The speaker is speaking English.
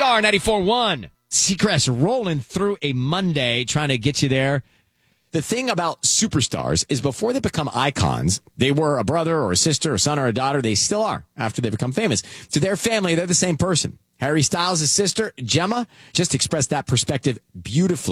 Star 94.1. Seacrest rolling through a Monday, trying to get you there. The thing about superstars is before they become icons, they were a brother or a sister, a son or a daughter. They still are after they become famous. To their family, they're the same person. Harry Styles' sister, Gemma, just expressed that perspective beautifully.